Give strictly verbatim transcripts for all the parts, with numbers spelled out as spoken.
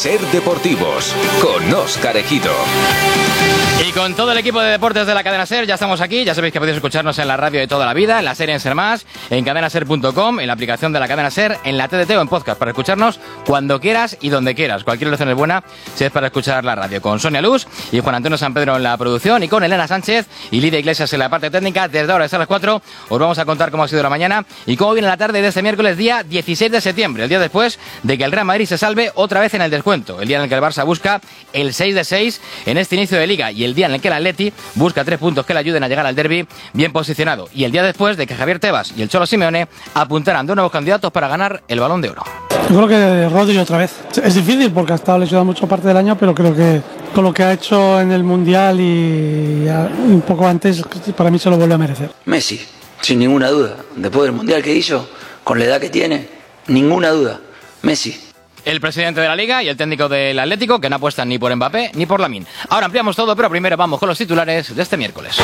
Ser Deportivos con Óscar Ejido. Y con todo el equipo de deportes de la cadena SER ya estamos aquí. Ya sabéis que podéis escucharnos en la radio de toda la vida, en la serie en SER Más, en cadena ser punto com, en la aplicación de la cadena SER, en la T D T o en podcast, para escucharnos cuando quieras y donde quieras. Cualquier lección es buena si es para escuchar la radio. Con Sonia Luz y Juan Antonio San Pedro en la producción, y con Elena Sánchez y Lidia Iglesias en la parte técnica. Desde ahora hasta las cuatro os vamos a contar cómo ha sido la mañana y cómo viene la tarde de este miércoles, día dieciséis de septiembre, el día después de que el Real Madrid se salve otra vez en el descuento, el día en el que el Barça busca el seis de seis en este inicio de liga, y el día en el que el Atleti busca tres puntos que le ayuden a llegar al derbi bien posicionado, y el día después de que Javier Tebas y el Cholo Simeone apuntaran dos nuevos candidatos para ganar el Balón de Oro. Yo creo que Rodri otra vez. Es difícil porque ha estado lesionado mucho parte del año, pero creo que con lo que ha hecho en el Mundial y un poco antes, para mí se lo vuelve a merecer. Messi, sin ninguna duda. Después del Mundial que hizo, con la edad que tiene, ninguna duda. Messi. El presidente de la Liga y el técnico del Atlético, que no apuestan ni por Mbappé ni por Lamine. Ahora ampliamos todo, pero primero vamos con los titulares de este miércoles.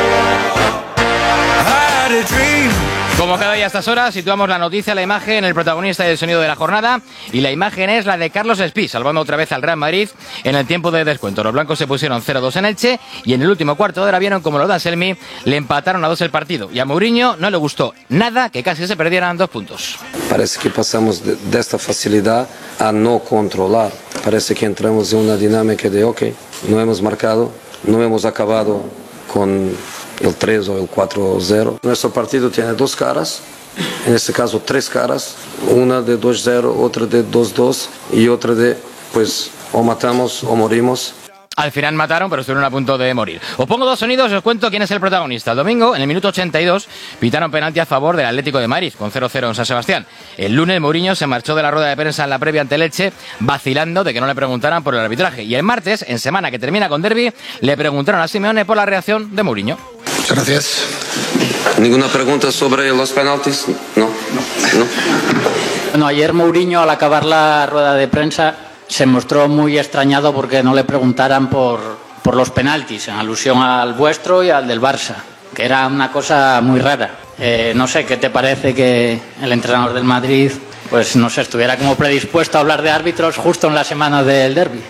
Como cada día a estas horas, situamos la noticia, la imagen, el protagonista y el sonido de la jornada. Y la imagen es la de Carlos Espí, salvando otra vez al Real Madrid en el tiempo de descuento. Los blancos se pusieron cero dos en Elche y en el último cuarto de hora vieron como los de Anselmi le empataron a dos el partido. Y a Mourinho no le gustó nada que casi se perdieran dos puntos. Parece que pasamos de, de esta facilidad a no controlar. Parece que entramos en una dinámica de, ok, no hemos marcado, no hemos acabado con el tres o el cuatro cero. Nuestro partido tiene dos caras, en este caso tres caras, una de dos cero, otra de dos dos y otra de, pues, o matamos o morimos. Al final mataron, pero estuvieron a punto de morir. Os pongo dos sonidos y os cuento quién es el protagonista. El domingo, en el minuto ochenta y dos, pitaron penalti a favor del Atlético de Madrid, con cero cero en San Sebastián. El lunes, Mourinho se marchó de la rueda de prensa en la previa ante el Elche, vacilando de que no le preguntaran por el arbitraje. Y el martes, en semana que termina con derbi, le preguntaron a Simeone por la reacción de Mourinho. Gracias. ¿Ninguna pregunta sobre los penaltis? No. No. Bueno, ayer Mourinho, al acabar la rueda de prensa, se mostró muy extrañado porque no le preguntaran por, por los penaltis, en alusión al vuestro y al del Barça, que era una cosa muy rara. Eh, no sé, ¿qué te parece que el entrenador del Madrid, pues no sé, estuviera como predispuesto a hablar de árbitros justo en la semana del derbi?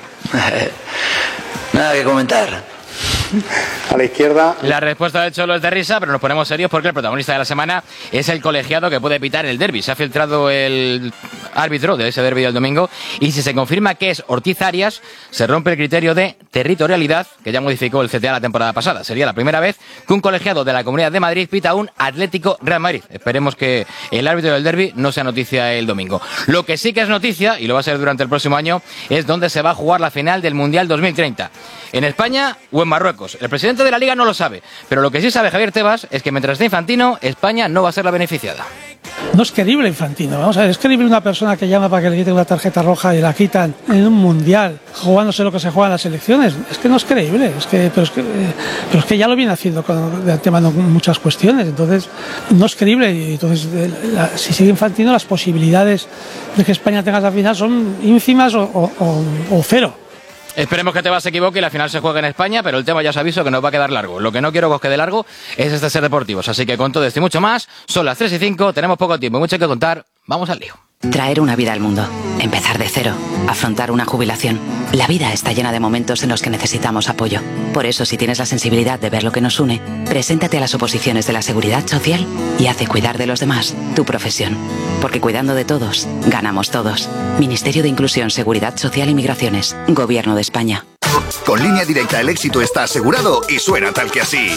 Nada que comentar. A la izquierda. La respuesta del Cholo es de risa, pero nos ponemos serios porque el protagonista de la semana es el colegiado que puede pitar el derbi. Se ha filtrado el árbitro de ese derbi del domingo y si se confirma que es Ortiz Arias, se rompe el criterio de territorialidad que ya modificó el C T A la temporada pasada. Sería la primera vez que un colegiado de la Comunidad de Madrid pita un Atlético Real Madrid. Esperemos que el árbitro del derbi no sea noticia el domingo. Lo que sí que es noticia, y lo va a ser durante el próximo año, es dónde se va a jugar la final del Mundial dos mil treinta. ¿En España o en Marruecos? El presidente de la Liga no lo sabe, pero lo que sí sabe Javier Tebas es que mientras esté Infantino, España no va a ser la beneficiada. No es creíble Infantino, vamos a ver, es creíble una persona que llama para que le quiten una tarjeta roja y la quitan en un mundial, jugándose lo que se juega en las elecciones. Es que no es creíble, es que, pero, es que, pero es que ya lo viene haciendo con, de antemano con muchas cuestiones, entonces no es creíble. Y entonces, la, si sigue Infantino, las posibilidades de que España tenga esa final son ínfimas o, o, o, o cero. Esperemos que Tebas se equivoque y la final se juegue en España, pero el tema ya os aviso que nos va a quedar largo. Lo que no quiero que os quede largo es este Ser Deportivos. Así que con todo esto y mucho más, son las tres y cinco, tenemos poco tiempo y mucho que contar. Vamos al lío. Traer una vida al mundo, empezar de cero, afrontar una jubilación. La vida está llena de momentos en los que necesitamos apoyo. Por eso, si tienes la sensibilidad de ver lo que nos une, preséntate a las oposiciones de la Seguridad Social y hace cuidar de los demás tu profesión. Porque cuidando de todos, ganamos todos. Ministerio de Inclusión, Seguridad Social y Migraciones. Gobierno de España. Con Línea Directa el éxito está asegurado y suena tal que así.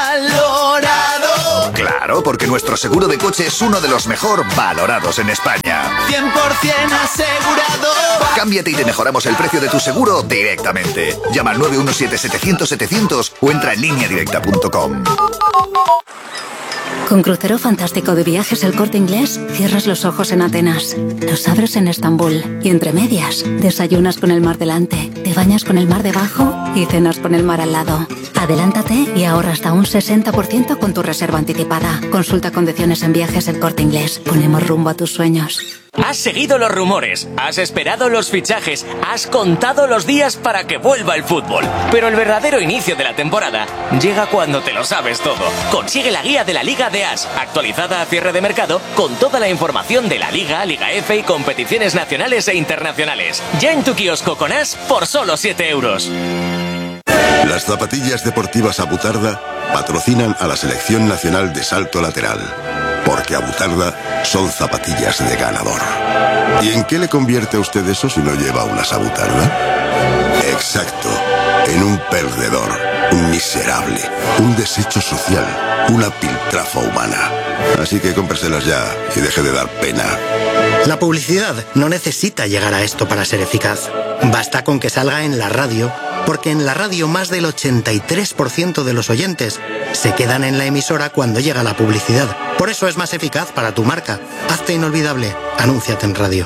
¡Valorado! Claro, porque nuestro seguro de coche es uno de los mejor valorados en España. cien por ciento asegurado. Cámbiate y te mejoramos el precio de tu seguro directamente. Llama al nueve uno siete, setecientos, setecientos o entra en línea directa punto com. Con crucero fantástico de Viajes El Corte Inglés, cierras los ojos en Atenas, los abres en Estambul y entre medias, desayunas con el mar delante, te bañas con el mar debajo y cenas con el mar al lado. Adelántate y ahorra hasta un sesenta por ciento con tu reserva anticipada. Consulta condiciones en Viajes El Corte Inglés. Ponemos rumbo a tus sueños. Has seguido los rumores, has esperado los fichajes, has contado los días para que vuelva el fútbol. Pero el verdadero inicio de la temporada llega cuando te lo sabes todo. Consigue la guía de la Liga de As, actualizada a cierre de mercado, con toda la información de la Liga, Liga F y competiciones nacionales e internacionales. Ya en tu kiosco con As por solo siete euros. Las zapatillas deportivas Abutarda patrocinan a la Selección Nacional de Salto Lateral. Porque Abutarda son zapatillas de ganador. ¿Y en qué le convierte a usted eso si no lleva unas Abutarda? Exacto, en un perdedor, un miserable, un desecho social, una piltrafa humana. Así que cómpreselas ya y deje de dar pena. La publicidad no necesita llegar a esto para ser eficaz. Basta con que salga en la radio, porque en la radio más del ochenta y tres por ciento de los oyentes se quedan en la emisora cuando llega la publicidad. Por eso es más eficaz para tu marca. Hazte inolvidable. Anúnciate en radio.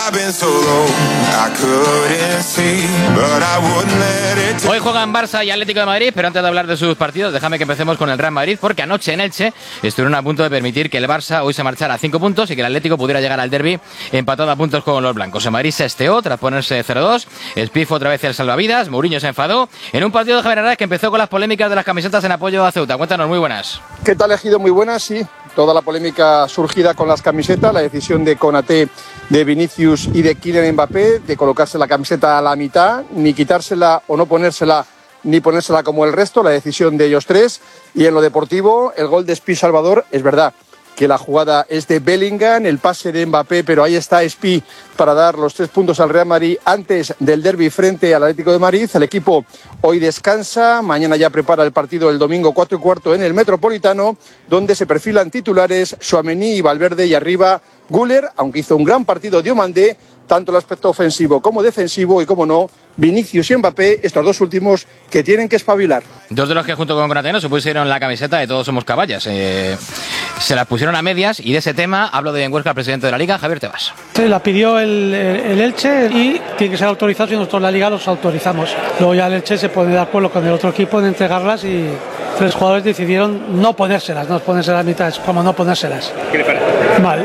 Hoy juegan Barça y Atlético de Madrid, pero antes de hablar de sus partidos, déjame que empecemos con el Real Madrid, porque anoche en Elche estuvieron a punto de permitir que el Barça hoy se marchara a cinco puntos y que el Atlético pudiera llegar al derbi empatado a puntos con los blancos. El Madrid se esteó tras ponerse cero dos, Espif otra vez el salvavidas, Mourinho se enfadó en un partido de Javier Hernández que empezó con las polémicas de las camisetas en apoyo a Ceuta. Cuéntanos, muy buenas. ¿Qué tal, Ejido? Muy buenas, sí. Toda la polémica surgida con las camisetas, la decisión de Konaté, de Vinicius y de Kylian Mbappé de colocarse la camiseta a la mitad, ni quitársela o no ponérsela, ni ponérsela como el resto, la decisión de ellos tres. Y en lo deportivo, el gol de Espí Salvador, es verdad que la jugada es de Bellingham, el pase de Mbappé, pero ahí está Espí para dar los tres puntos al Real Madrid antes del derbi frente al Atlético de Madrid. El equipo hoy descansa, mañana ya prepara el partido el domingo cuatro y cuarto en el Metropolitano, donde se perfilan titulares Tchouaméni y Valverde y arriba Güler, aunque hizo un gran partido Diomandé, tanto el aspecto ofensivo como defensivo y, como no, Vinicius y Mbappé, estos dos últimos que tienen que espabilar. Dos de los que junto con Grateno se pusieron la camiseta de Todos Somos Caballas. Eh, se la pusieron a medias y de ese tema hablo de Huesca, el presidente de la Liga, Javier Tebas. Se la pidió el, el Elche y tiene que ser autorizado y nosotros la Liga los autorizamos. Luego ya el Elche se pone de acuerdo con el otro equipo en entregarlas y tres jugadores decidieron no ponérselas, no ponérselas a mitad, es como no ponérselas. ¿Qué le parece? Vale.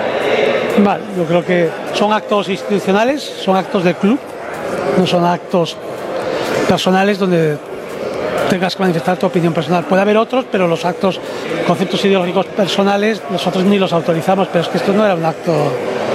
Vale, yo creo que son actos institucionales, son actos del club, no son actos personales donde tengas que manifestar tu opinión personal. Puede haber otros, pero los actos, conceptos ideológicos personales, nosotros ni los autorizamos, pero es que esto no era un acto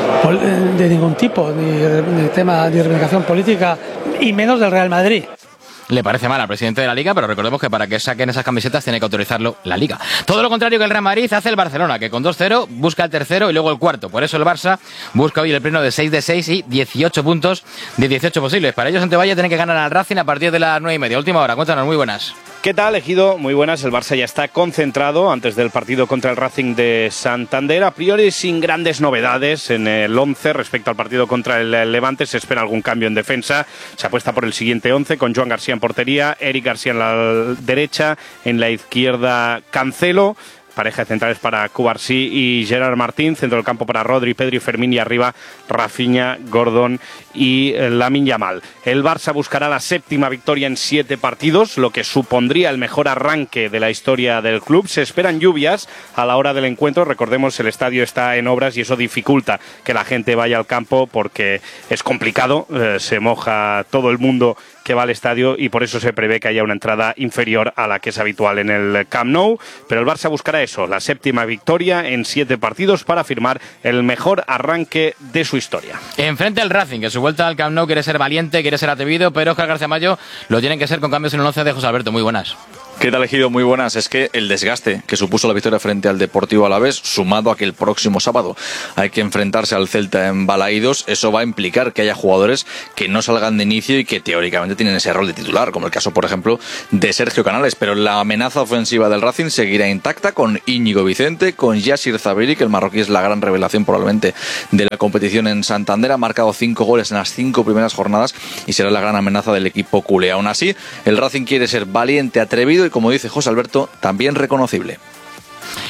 de ningún tipo, ni de tema de reivindicación política, y menos del Real Madrid. Le parece mal al presidente de la Liga, pero recordemos que para que saquen esas camisetas tiene que autorizarlo la Liga. Todo lo contrario que el Real Madrid hace el Barcelona, que con dos cero busca el tercero y luego el cuarto. Por eso el Barça busca hoy el pleno de seis de seis y dieciocho puntos de dieciocho posibles. Para ellos, Antevalle tienen que ganar al Racing a partir de las nueve y media. Última hora, cuéntanos, muy buenas. ¿Qué tal, Ejido? Muy buenas. El Barça ya está concentrado antes del partido contra el Racing de Santander. A priori sin grandes novedades en el once respecto al partido contra el Levante. Se espera algún cambio en defensa. Se apuesta por el siguiente once con Joan García en portería, Eric García en la derecha, en la izquierda Cancelo. Pareja de centrales para Cubarsí y Gerard Martín, centro del campo para Rodri, Pedri, Fermín y arriba Rafinha, Gordon y Lamine Yamal. El Barça buscará la séptima victoria en siete partidos, lo que supondría el mejor arranque de la historia del club. Se esperan lluvias a la hora del encuentro. Recordemos, el estadio está en obras y eso dificulta que la gente vaya al campo porque es complicado, eh, se moja todo el mundo que va al estadio y por eso se prevé que haya una entrada inferior a la que es habitual en el Camp Nou, pero el Barça buscará eso, la séptima victoria en siete partidos para firmar el mejor arranque de su historia. Enfrente el Racing, que su vuelta al Camp Nou quiere ser valiente, quiere ser atrevido, pero Óscar García Mayo lo tienen que ser con cambios en el once de José Alberto. Muy buenas. ¿Qué tal, Ejido? Muy buenas. Es que el desgaste que supuso la victoria frente al Deportivo Alavés, sumado a que el próximo sábado hay que enfrentarse al Celta en Balaídos, eso va a implicar que haya jugadores que no salgan de inicio y que teóricamente tienen ese rol de titular, como el caso, por ejemplo, de Sergio Canales. Pero la amenaza ofensiva del Racing seguirá intacta con Íñigo Vicente, con Yassir Zabiri, que el marroquí es la gran revelación probablemente de la competición en Santander. Ha marcado cinco goles en las cinco primeras jornadas y será la gran amenaza del equipo culé. Aún así, el Racing quiere ser valiente, atrevido y, como dice José Alberto, también reconocible.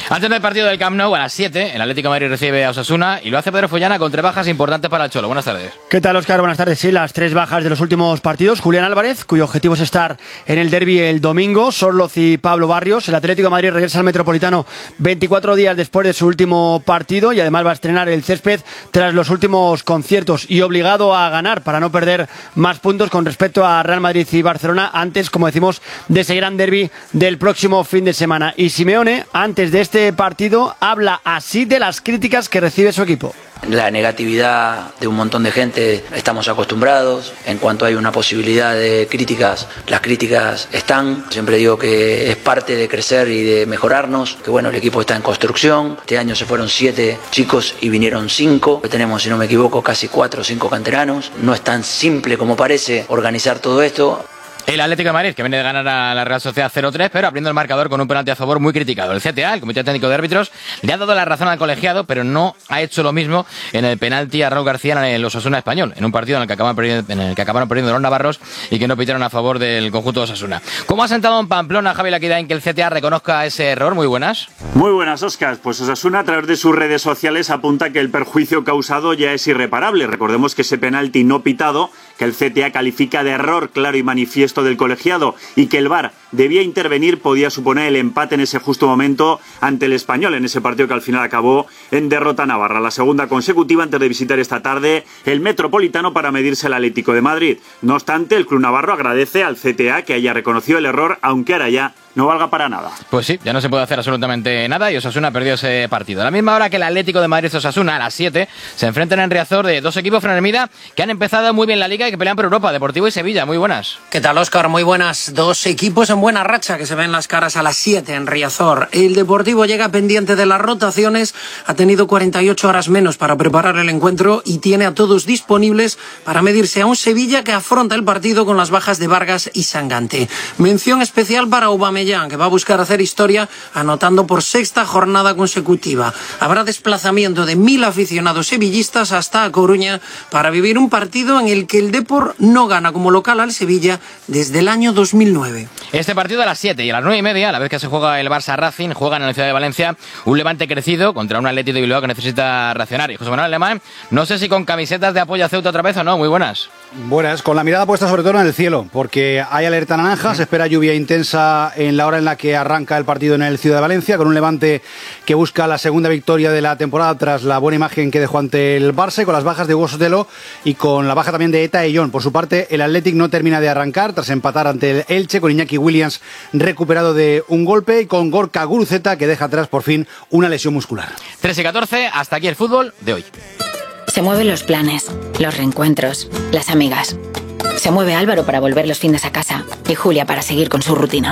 Antes del partido del Camp Nou, a las siete, el Atlético de Madrid recibe a Osasuna y lo hace Pedro Follana con tres bajas importantes para el Cholo. Buenas tardes. ¿Qué tal, Óscar? Buenas tardes. Sí, las tres bajas de los últimos partidos. Julián Álvarez, cuyo objetivo es estar en el derbi el domingo. Sorloz y Pablo Barrios. El Atlético de Madrid regresa al Metropolitano veinticuatro días después de su último partido y además va a estrenar el césped tras los últimos conciertos y obligado a ganar para no perder más puntos con respecto a Real Madrid y Barcelona antes, como decimos, de ese gran derbi del próximo fin de semana. Y Simeone, antes de este partido, habla así de las críticas que recibe su equipo. La negatividad de un montón de gente estamos acostumbrados. En cuanto hay una posibilidad de críticas, las críticas están. Siempre digo que es parte de crecer y de mejorarnos, que bueno, el equipo está en construcción. Este año se fueron siete chicos y vinieron cinco. Tenemos, si no me equivoco, casi cuatro o cinco canteranos. No es tan simple como parece organizar todo esto. El Atlético de Madrid, que viene de ganar a la Real Sociedad cero tres, pero abriendo el marcador con un penalti a favor muy criticado. El C T A, el Comité Técnico de Árbitros, le ha dado la razón al colegiado, pero no ha hecho lo mismo en el penalti a Raúl García en el Osasuna Español, en un partido en el que acabaron perdiendo, en el que acabaron perdiendo los navarros y que no pitaron a favor del conjunto de Osasuna. ¿Cómo ha sentado en Pamplona, Javi Laquidain, que el C T A reconozca ese error? Muy buenas. Muy buenas, Óscar. Pues Osasuna, a través de sus redes sociales, apunta que el perjuicio causado ya es irreparable. Recordemos que ese penalti no pitado, que el C T A califica de error claro y manifiesto del colegiado, y que el V A R debía intervenir, podía suponer el empate en ese justo momento ante el Español, en ese partido que al final acabó en derrota navarra. La segunda consecutiva antes de visitar esta tarde el Metropolitano para medirse al Atlético de Madrid. No obstante, el club navarro agradece al C T A que haya reconocido el error, aunque ahora ya no valga para nada. Pues sí, ya no se puede hacer absolutamente nada y Osasuna perdió ese partido. A la misma hora que el Atlético de Madrid y Osasuna, a las siete, se enfrentan en Riazor de dos equipos, Fran Hermida, que han empezado muy bien la Liga y que pelean por Europa, Deportivo y Sevilla. Muy buenas. ¿Qué tal, Óscar? Muy buenas. Dos equipos en buena racha que se ven las caras a las siete en Riazor. El Deportivo llega pendiente de las rotaciones, ha tenido cuarenta y ocho horas menos para preparar el encuentro y tiene a todos disponibles para medirse a un Sevilla que afronta el partido con las bajas de Vargas y Sangante. Mención especial para Aubameyang, que va a buscar hacer historia anotando por sexta jornada consecutiva. Habrá desplazamiento de mil aficionados sevillistas hasta A Coruña para vivir un partido en el que el Depor no gana como local al Sevilla desde el año dos mil nueve. Este partido a las siete y a las nueve y media, a la vez que se juega el Barça Racing, juegan en la ciudad de Valencia un Levante crecido contra un Atleti de Bilbao que necesita reaccionar. Y José Manuel Alemán, no sé si con camisetas de apoyo a Ceuta otra vez o no. Muy buenas. Buenas, con la mirada puesta sobre todo en el cielo, porque hay alerta naranja, se espera lluvia intensa en la hora en la que arranca el partido en el Ciudad de Valencia, con un Levante que busca la segunda victoria de la temporada tras la buena imagen que dejó ante el Barça, con las bajas de Hugo Sotelo y con la baja también de Eta Eyón. Por su parte, el Athletic no termina de arrancar tras empatar ante el Elche, con Iñaki Williams recuperado de un golpe y con Gorka Guruceta, que deja atrás por fin una lesión muscular. tres y catorce, hasta aquí el fútbol de hoy. Se mueven los planes, los reencuentros, las amigas. Se mueve Álvaro para volver los fines a casa y Julia para seguir con su rutina.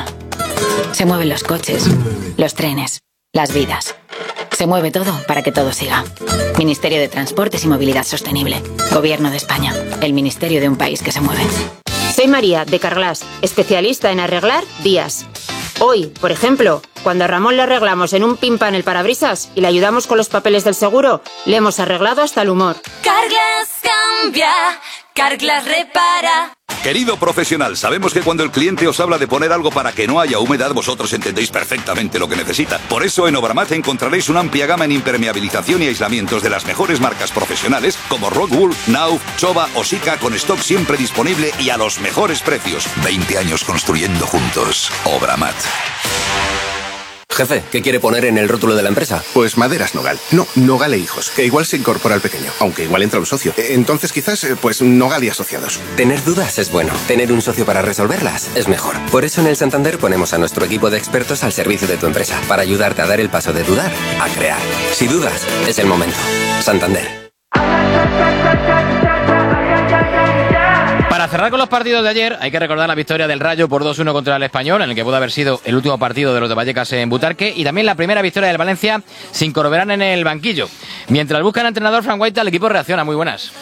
Se mueven los coches, los trenes, las vidas. Se mueve todo para que todo siga. Ministerio de Transportes y Movilidad Sostenible. Gobierno de España. El ministerio de un país que se mueve. Soy María, de Carglass, especialista en arreglar vías. Hoy, por ejemplo, cuando a Ramón le arreglamos en un pimpan el parabrisas y le ayudamos con los papeles del seguro, le hemos arreglado hasta el humor. Carglass cambia, Carglass repara. Querido profesional, sabemos que cuando el cliente os habla de poner algo para que no haya humedad, vosotros entendéis perfectamente lo que necesita. Por eso en Obramat encontraréis una amplia gama en impermeabilización y aislamientos de las mejores marcas profesionales como Rockwool, Nauf, Chova o Sika, con stock siempre disponible y a los mejores precios. veinte años construyendo juntos. Obramat. Jefe, ¿qué quiere poner en el rótulo de la empresa? Pues Maderas Nogal. No, Nogal e Hijos, que igual se incorpora al pequeño, aunque igual entra un socio. Entonces quizás, pues Nogal y Asociados. Tener dudas es bueno. Tener un socio para resolverlas es mejor. Por eso en el Santander ponemos a nuestro equipo de expertos al servicio de tu empresa, para ayudarte a dar el paso de dudar a crear. Si dudas, es el momento. Santander. Para cerrar con los partidos de ayer, hay que recordar la victoria del Rayo por dos uno contra el Español, en el que pudo haber sido el último partido de los de Vallecas en Butarque, y también la primera victoria del Valencia sin Corberán en el banquillo. Mientras buscan entrenador, Frank Guaita, el equipo reacciona. Muy buenas.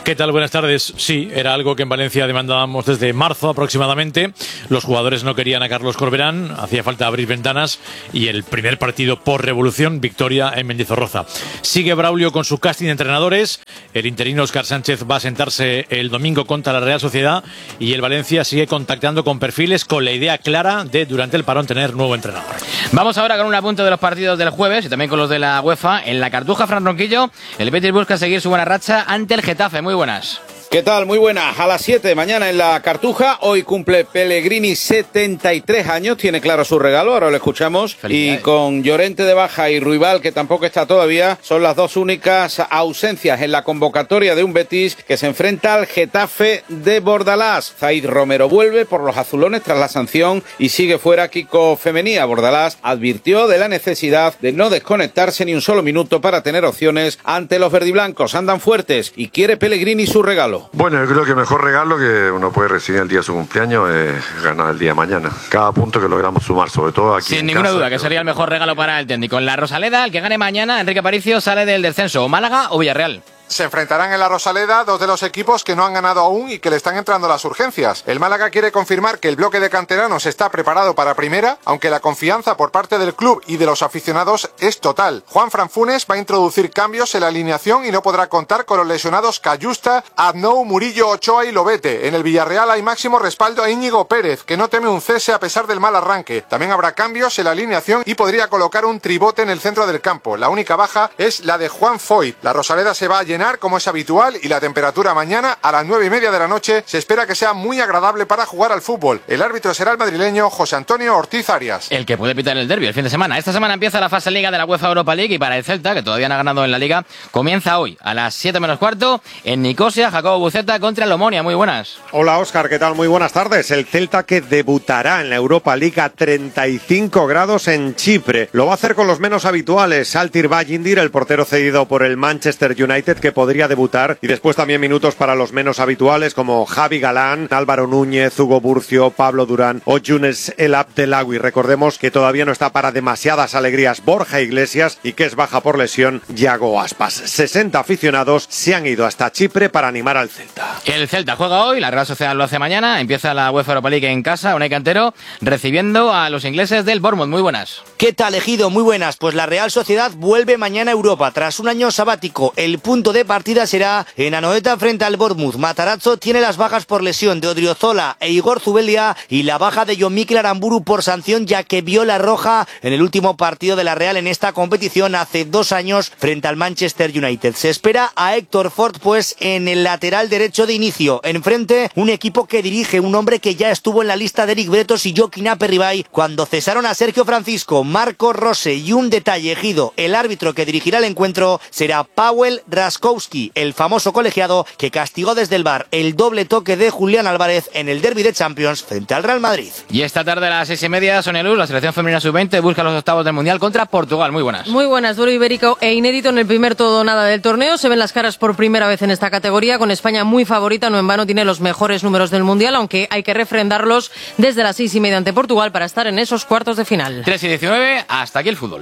¿Qué tal? Buenas tardes. Sí, era algo que en Valencia demandábamos desde marzo aproximadamente. Los jugadores no querían a Carlos Corberán, hacía falta abrir ventanas y el primer partido por revolución, victoria en Mendizorroza. Sigue Braulio con su casting de entrenadores. El interino Óscar Sánchez va a sentarse el domingo contra la Real Sociedad y el Valencia sigue contactando con perfiles con la idea clara de durante el parón tener nuevo entrenador. Vamos ahora con un apunte de los partidos del jueves y también con los de la UEFA. En la Cartuja, Fran Ronquillo, el Betis busca seguir su buena racha ante el Getafe. Muy buenas. ¿Qué tal? Muy buenas. A las siete de mañana en la Cartuja. Hoy cumple Pellegrini setenta y tres años. Tiene claro su regalo. Ahora lo escuchamos. Y con Llorente de baja y Ruibal, que tampoco está todavía, son las dos únicas ausencias en la convocatoria de un Betis que se enfrenta al Getafe de Bordalás. Zaid Romero vuelve por los azulones tras la sanción y sigue fuera Kiko Femenía. Bordalás advirtió de la necesidad de no desconectarse ni un solo minuto para tener opciones ante los verdiblancos. Andan fuertes y quiere Pellegrini su regalo. Bueno, yo creo que el mejor regalo que uno puede recibir el día de su cumpleaños es ganar el día de mañana. Cada punto que logramos sumar, sobre todo aquí. Sin ninguna duda, que sería el mejor regalo para el técnico. En la Rosaleda, el que gane mañana, Enrique Aparicio, sale del descenso. ¿O Málaga o Villarreal? Se enfrentarán en la Rosaleda dos de los equipos que no han ganado aún y que le están entrando las urgencias. El Málaga quiere confirmar que el bloque de canteranos está preparado para primera, aunque la confianza por parte del club y de los aficionados es total. Juan Fran Funes va a introducir cambios en la alineación y no podrá contar con los lesionados Cayusta, Aznou, Murillo, Ochoa y Lobete. En el Villarreal hay máximo respaldo a Íñigo Pérez, que no teme un cese a pesar del mal arranque. También habrá cambios en la alineación y podría colocar un tribote en el centro del campo. La única baja es la de Juan Foyt. La Rosaleda se va a llenar como es habitual y la temperatura mañana a las nueve y media de la noche se espera que sea muy agradable para jugar al fútbol. El árbitro será el madrileño José Antonio Ortiz Arias. El que puede pitar el derbi el fin de semana. Esta semana empieza la fase liga de la UEFA Europa League y para el Celta, que todavía no ha ganado en la liga, comienza hoy a las siete menos cuarto en Nicosia, Jacobo Buceta contra el Omonia. Muy buenas. Hola Óscar, ¿qué tal? Muy buenas tardes. El Celta que debutará en la Europa League a treinta y cinco grados en Chipre. Lo va a hacer con los menos habituales. Altir Bajindir, el portero cedido por el Manchester United, que podría debutar, y después también minutos para los menos habituales como Javi Galán, Álvaro Núñez, Hugo Burcio, Pablo Durán o Younes El Abdelawi. Recordemos que todavía no está para demasiadas alegrías Borja Iglesias y que es baja por lesión Yago Aspas. sesenta aficionados se han ido hasta Chipre para animar al Celta. El Celta juega hoy, la Real Sociedad lo hace mañana, empieza la UEFA Europa League en casa, Unai Cantero recibiendo a los ingleses del Bournemouth. Muy buenas. ¿Qué tal, Ejido? Muy buenas. Pues la Real Sociedad vuelve mañana a Europa tras un año sabático. El punto de partida será en Anoeta frente al Bournemouth. Matarazzo tiene las bajas por lesión de Odriozola e Igor Zubelia y la baja de Jon Mikel Aramburu por sanción, ya que vio la roja en el último partido de la Real en esta competición hace dos años frente al Manchester United. Se espera a Héctor Ford pues en el lateral derecho de inicio. Enfrente un equipo que dirige un hombre que ya estuvo en la lista de Eric Bretos y Joaquín Aperribay cuando cesaron a Sergio Francisco, Marco Rose. Y un detalle, Ejido, el árbitro que dirigirá el encuentro será Paweł Raskowski, el famoso colegiado que castigó desde el V A R el doble toque de Julián Álvarez en el derbi de Champions frente al Real Madrid. Y esta tarde a las seis y media, Sonia Luz, la selección femenina sub veinte busca los octavos del Mundial contra Portugal. Muy buenas. Muy buenas, duro ibérico e inédito en el primer todo o nada del torneo. Se ven las caras por primera vez en esta categoría, con España muy favorita, no en vano tiene los mejores números del Mundial, aunque hay que refrendarlos desde las seis y media ante Portugal para estar en esos cuartos de final. tres y diecinueve, hasta aquí el fútbol.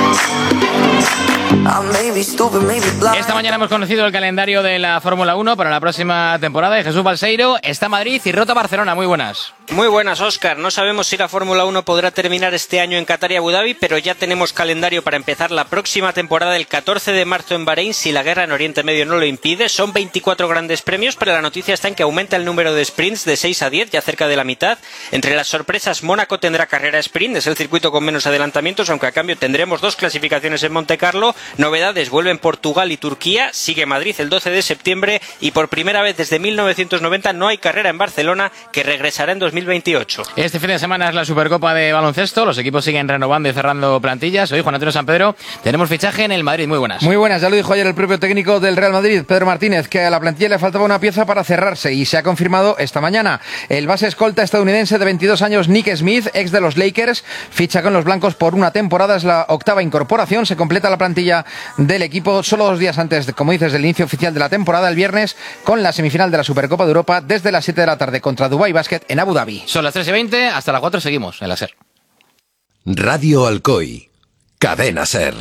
Esta mañana hemos conocido el calendario de la Fórmula uno para la próxima temporada y Jesús Balseiro está Madrid y Rota Barcelona. Muy buenas. Muy buenas, Óscar. No sabemos si la Fórmula uno podrá terminar este año en Qatar y Abu Dhabi, pero ya tenemos calendario para empezar la próxima temporada el catorce de marzo en Bahrein, si la guerra en Oriente Medio no lo impide. Son veinticuatro grandes premios, pero la noticia está en que aumenta el número de sprints de seis a diez, ya cerca de la mitad. Entre las sorpresas, Mónaco tendrá carrera sprint, es el circuito con menos adelantamientos, aunque a cambio tendremos dos clasificaciones en Monte Carlo. Novedades, vuelven Portugal y Turquía, sigue Madrid el doce de septiembre y por primera vez desde mil novecientos noventa no hay carrera en Barcelona, que regresará en dos mil veintiocho. Este fin de semana es la Supercopa de baloncesto, los equipos siguen renovando y cerrando plantillas. Hoy, Juan Antonio San Pedro, tenemos fichaje en el Madrid. Muy buenas. Muy buenas, ya lo dijo ayer el propio técnico del Real Madrid, Pedro Martínez, que a la plantilla le faltaba una pieza para cerrarse y se ha confirmado esta mañana. El base escolta estadounidense de veintidós años, Nick Smith, ex de los Lakers, ficha con los blancos por una temporada, es la octava incorporación, se completa la plantilla del equipo solo dos días antes, de, como dices, del inicio oficial de la temporada, el viernes, con la semifinal de la Supercopa de Europa desde las siete de la tarde contra Dubai Basket en Abu Dhabi. Son las tres y veinte, hasta las cuatro seguimos en la SER. Radio Alcoy, Cadena SER.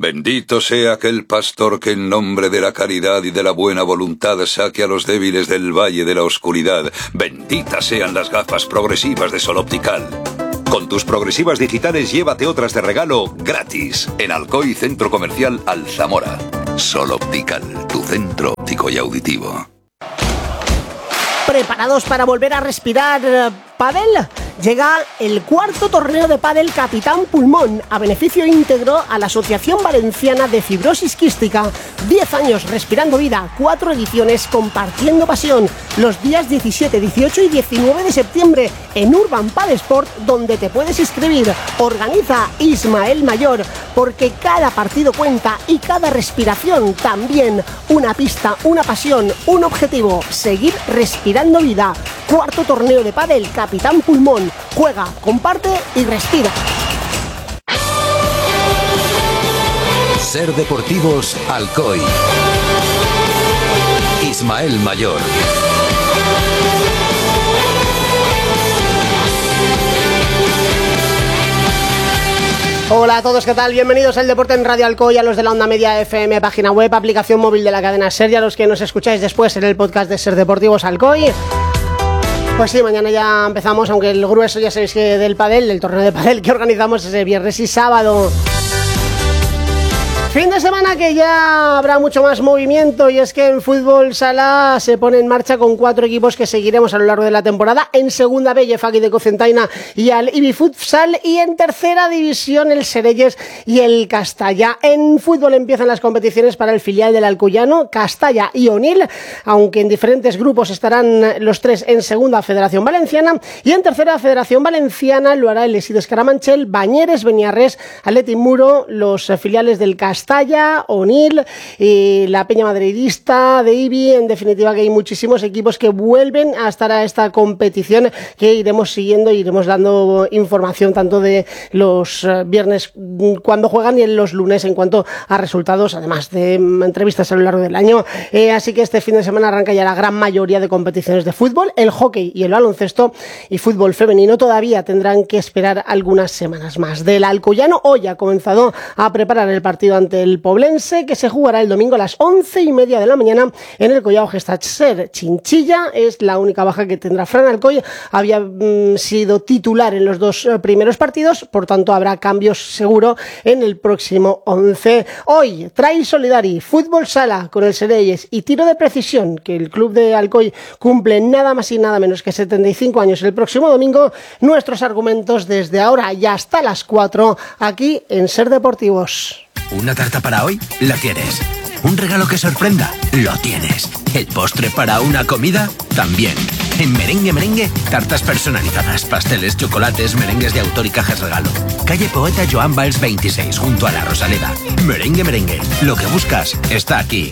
Bendito sea aquel pastor que en nombre de la caridad y de la buena voluntad saque a los débiles del valle de la oscuridad. Benditas sean las gafas progresivas de Sol Optical. Con tus progresivas digitales llévate otras de regalo gratis en Alcoy Centro Comercial Alzamora. Sol Optical, tu centro óptico y auditivo. ¿Preparados para volver a respirar pádel? Llega el cuarto torneo de pádel Capitán Pulmón, a beneficio íntegro a la Asociación Valenciana de Fibrosis Quística. diez años respirando vida, cuatro ediciones compartiendo pasión. Los días diecisiete, dieciocho y diecinueve de septiembre en Urban Padel Sport, donde te puedes inscribir. Organiza Ismael Mayor, porque cada partido cuenta y cada respiración también. Una pista, una pasión, un objetivo: seguir respirando vida. Cuarto torneo de pádel Capitán Pulmón. Juega, comparte y respira. Ser Deportivos Alcoy. Ismael Mayor. Hola a todos, ¿qué tal? Bienvenidos al Deporte en Radio Alcoy, a los de la Onda Media F M, página web, aplicación móvil de la cadena SER, y a los que nos escucháis después en el podcast de Ser Deportivos Alcoy. Pues sí, mañana ya empezamos, aunque el grueso ya sabéis que del pádel, el torneo de pádel que organizamos ese viernes y sábado. Fin de semana que ya habrá mucho más movimiento, y es que en fútbol sala se pone en marcha con cuatro equipos que seguiremos a lo largo de la temporada. En segunda B, Jefaki de Cocentaina y al Ibi Futsal, y en tercera división el Serelles y el Castalla. En fútbol empiezan las competiciones para el filial del Alcoyano, Castalla y Onil, aunque en diferentes grupos estarán los tres en segunda Federación Valenciana, y en tercera Federación Valenciana lo hará el Esides Caramanchel, Bañeres, Beniarrés, Athletic Muro, los filiales del Castalla, Castalla, Onil y la Peña Madridista de Ibi. En definitiva, que hay muchísimos equipos que vuelven a estar a esta competición, que iremos siguiendo e iremos dando información tanto de los viernes cuando juegan y en los lunes en cuanto a resultados, además de entrevistas a lo largo del año. Eh, así que este fin de semana arranca ya la gran mayoría de competiciones de fútbol. El hockey y el baloncesto y fútbol femenino todavía tendrán que esperar algunas semanas más. Del Alcoyano hoy ha comenzado a preparar el partido ante el Poblense, que se jugará el domingo a las once y media de la mañana en el Collao Gestacher. Chinchilla es la única baja que tendrá Fran Alcoy. Había mm, sido titular en los dos eh, primeros partidos, por tanto habrá cambios seguro en el próximo once. Hoy, Trail Solidari, fútbol sala con el Serelles y tiro de precisión, que el club de Alcoy cumple nada más y nada menos que setenta y cinco años el próximo domingo. Nuestros argumentos desde ahora y hasta las cuatro, aquí en Ser Deportivos. ¿Una tarta para hoy? La tienes. ¿Un regalo que sorprenda? Lo tienes. ¿El postre para una comida? También. En Merengue Merengue, tartas personalizadas, pasteles, chocolates, merengues de autor y cajas regalo. Calle Poeta Joan Valls veintiséis, junto a la Rosaleda. Merengue Merengue, lo que buscas está aquí.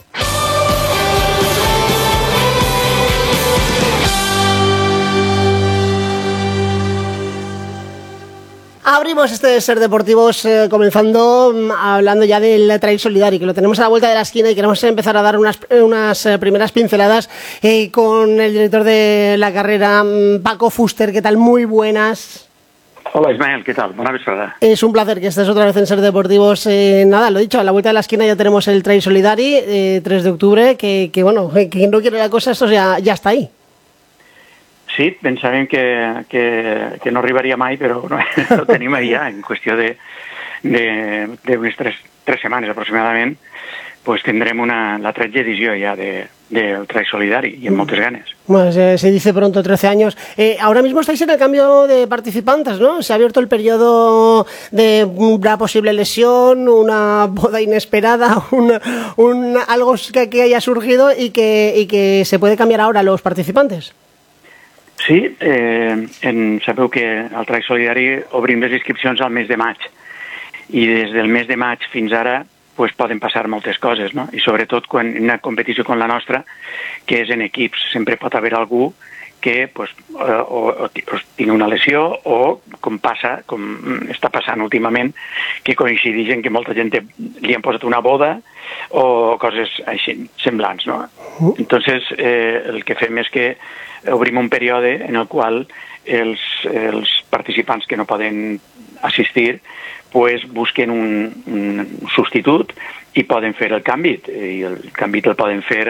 Abrimos este Ser Deportivos eh, comenzando um, hablando ya del Trail Solidari, que lo tenemos a la vuelta de la esquina, y queremos empezar a dar unas, unas eh, primeras pinceladas eh, con el director de la carrera, um, Paco Fuster. ¿Qué tal? Muy buenas. Hola Ismael, ¿qué tal? Buena vesprada. Es un placer que estés otra vez en Ser Deportivos. Eh, nada, lo dicho, a la vuelta de la esquina ya tenemos el Trail Solidari, eh, tres de octubre, que, que bueno, que no quiere la cosa, esto ya, ya está ahí. Sí, pensàvem que, que, que no arribaria mai, però no, ho tenim ja, en qüestió de, de, de unes tres, tres setmanes aproximadament, pues tendrem una, la tretze edició ja de, del Trail Solidari, y en moltes ganes. Bueno, se, se dice pronto, trece años. Eh, ahora mismo estáis en el cambio de participantes, ¿no? Se ha abierto el periodo de una posible lesión, una boda inesperada, un, un, algo que, que haya surgido y que, y que se puede cambiar ahora los participantes. Sí, eh, en, sabeu que al Trail Solidari obrim les inscripcions al mes de maig, i des del mes de maig fins ara pues, poden passar moltes coses, no? I sobretot quan en una competició com la nostra, que és en equips, sempre pot haver algú que pues, o, o, o tingui una lesió, o com passa, com està passant últimament, que coincideix en que molta gent li han posat una boda o coses així semblants, no? Entonces, eh, el que fem és que obrim un període en el qual els, els participants que no poden assistir, pues busquen un, un substitut i poden fer el canvi. I el canvi el poden fer,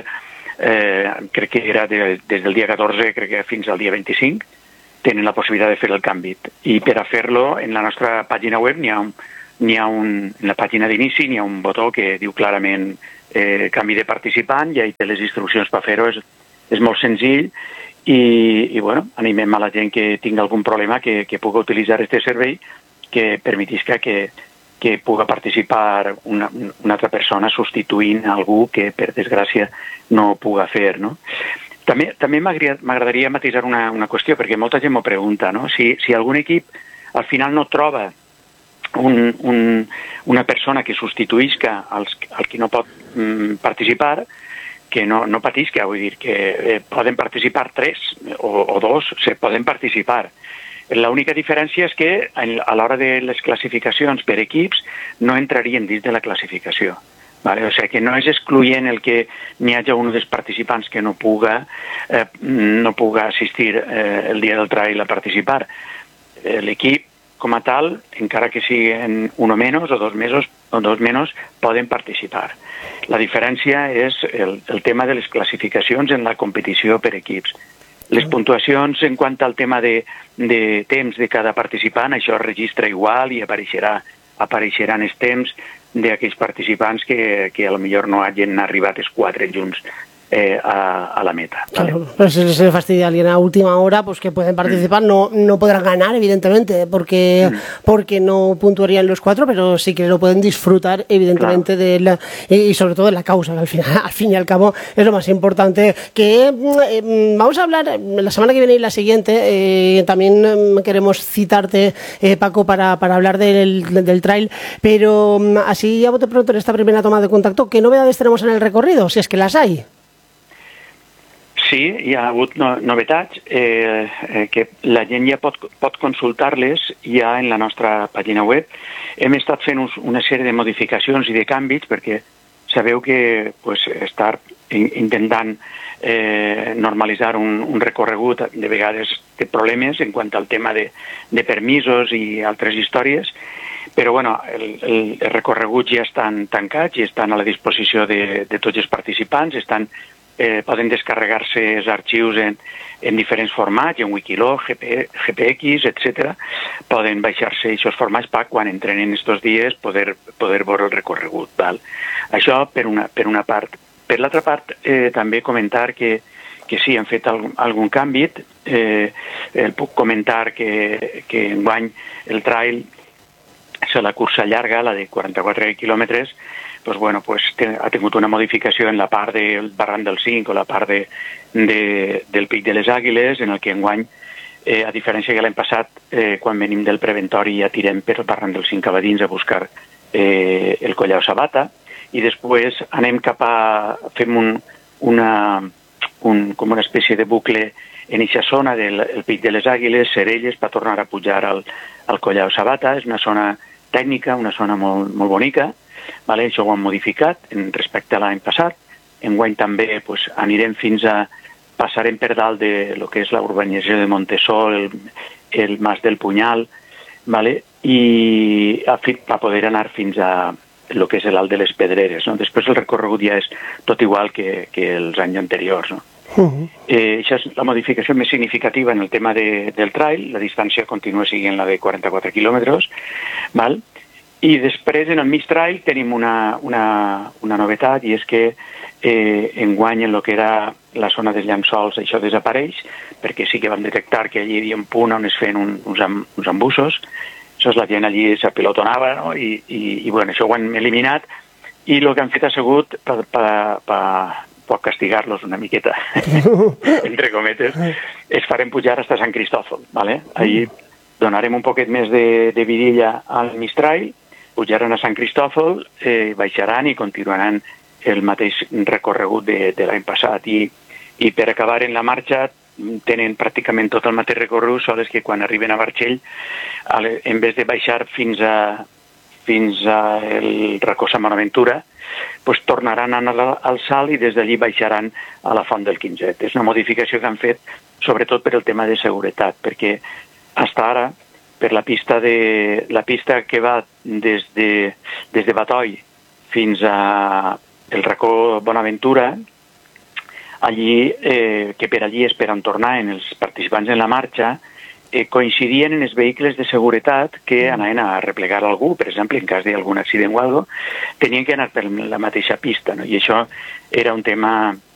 eh, crec que era de, des del dia catorze, crec que fins al dia vint-i-cinc, tenen la possibilitat de fer el canvi. I per a fer-lo, en la nostra pàgina web n'hi ha un, n'hi ha un, en la pàgina d'inici n'hi ha un botó que diu clarament eh, canvi de participant, i ahí té les instruccions per fer-ho. És, és molt senzill i, i bueno, animem a la gent que tingui algun problema que, que pugui utilitzar aquest servei, que permetisca que, que pugui participar una, una altra persona substituint algú que per desgràcia no pugui fer, no? També, també m'agradaria matisar una, una qüestió, perquè molta gent m'ho pregunta, no? Si, si algun equip al final no troba Un, un, una persona que substituïsca als, al qui no pot mm, participar, que no, no patisca, vull dir que eh, poden participar tres o, o dos, se poden participar. L'única diferència és que a l'hora de les classificacions per equips no entrarien dins de la classificació. Vale? O sigui que no és excloent el que n'hi hagi un dels participants que no puga, eh, no puga assistir eh, el dia del trail a participar. Eh, L'equip com a tal, encara que siguin un o menys o dos mesos o dos menys, poden participar. La diferència és el, el tema de les classificacions en la competició per equips. Les puntuacions en quant al tema de, de temps de cada participant, això es registra igual i apareixerà, apareixeran els temps d'aquells participants que, que a lo millor no hagin arribat els quatre junts Eh, a, a la meta. ¿Vale? Claro, pero si se fastidia a alguien a última hora, pues que pueden participar, mm. no, no podrán ganar, evidentemente, porque, mm. porque no puntuarían los cuatro, pero sí que lo pueden disfrutar, evidentemente, claro. de la, y sobre todo de la causa, que al final, al fin y al cabo, es lo más importante. Que eh, vamos a hablar la semana que viene y la siguiente, eh, también eh, queremos citarte, eh, Paco, para, para hablar del, del trail, pero así a bote pronto en esta primera toma de contacto, ¿qué novedades tenemos en el recorrido, si es que las hay? Sí, hi ha hagut no, novetats eh, eh, que la gent ja pot, pot consultar-les ja en la nostra pàgina web. Hem estat fent uns, una sèrie de modificacions i de canvis perquè sabeu que pues, estar in, intentant eh, normalitzar un, un recorregut de vegades té problemes en quant al tema de, de permisos i altres històries, però bueno, el, el, els recorreguts ja estan tancats i estan a la disposició de, de tots els participants, estan Eh, poden descarregar-se els arxius en, en diferents formats, en Wikiloc, G P, G P X, etcètera. Poden baixar-se aquests formats per quan entrenen estos dies poder, poder veure el recorregut. Val? Això per una, per una part. Per l'altra part, eh, també comentar que, que sí, han fet algun, algun canvi. Eh, el puc comentar que, que enguany el trail, la cursa llarga, la de quaranta-quatre quilòmetres, pues bueno, pues ten, ha tingut una modificació en la part del barranc del cinc o la part de, de, del Pic de les Àguiles, en el que enguany, eh, a diferència que l'any passat, eh, quan venim del preventori ja tirem per el barranc del cinc cap a dins a buscar eh, el Collao Sabata, i després anem cap a... fem un, una, un, com una espècie de bucle en aquesta zona del el Pic de les Àguiles, Cerelles, per tornar a pujar al, al Collao Sabata. És una zona tècnica, una zona molt, molt bonica. Vale? Això ho hem modificat respecte a l'any passat. Enguany també pues, anirem fins a... passarem per dalt de lo que és la urbanització de Montesol, el, el Mas del Punyal, vale? I a, a poder anar fins a el que és l'Alt de les Pedreres. No? Després el recorregut ja és tot igual que, que els anys anteriors. No? Uh-huh. eh, això és la modificació més significativa en el tema de, del trail. La distància continua sent la de quaranta-quatre quilòmetres, val? I després en el mig trail tenim una, una, una novetat, i és que eh, enguany en el que era la zona dels llençols això desapareix, perquè sí que vam detectar que allí hi havia un punt on es feien un, uns, am, uns embussos. Això és la gent allí s'apilotonava, no? I, i, i bueno, això ho han eliminat, i el que han fet ha sigut per, per, per, per castigar-los una miqueta, entre cometes, es farem pujar fins a Sant Cristòfol, ¿vale? Allí donarem un poquet més de, de vidilla al Mistral, pujaran a Sant Cristòfol, eh, baixaran i continuaran el mateix recorregut de, de l'any passat. I, I per acabar en la marxa tenen pràcticament tot el mateix recorregut, sols que quan arriben a Barxell, en vez de baixar fins a fins a el racó Sant Bonaventura, pues tornaran a anar al Salt i des d'allí baixaran a la Font del Quinzet. És una modificació que han fet sobretot per el tema de seguretat, perquè fins ara, per la pista, de, la pista que va des de, des de Batoi fins a el racó Bonaventura, allí, eh, que per allí esperen tornar en els participants en la marxa, eh, coincidien en els vehicles de seguretat que anaven a replegar algú, per exemple, en cas d'algun accident o alguna cosa, tenien que anar per la mateixa pista, no? I això era un tema